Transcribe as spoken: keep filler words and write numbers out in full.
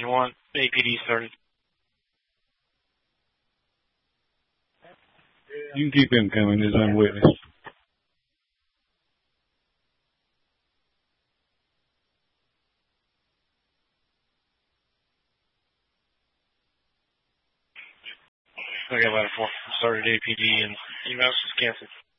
You want A P D started. You can keep him coming as unwitnessed. Okay, ladder four. Started A P D and emails is canceled.